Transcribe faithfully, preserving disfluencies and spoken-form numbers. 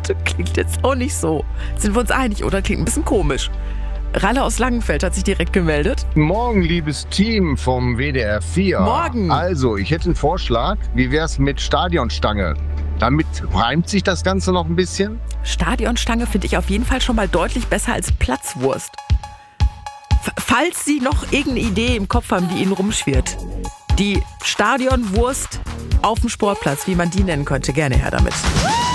klingt jetzt auch nicht so. Sind wir uns einig, oder? Klingt ein bisschen komisch. Ralle aus Langenfeld hat sich direkt gemeldet. Morgen, liebes Team vom W D R vier. Morgen. Also, ich hätte einen Vorschlag. Wie wär's mit Stadionstange? Damit reimt sich das Ganze noch ein bisschen. Stadionstange finde ich auf jeden Fall schon mal deutlich besser als Platzwurst. F- falls Sie noch irgendeine Idee im Kopf haben, die Ihnen rumschwirrt. Die Stadionwurst auf dem Sportplatz, wie man die nennen könnte, gerne her damit.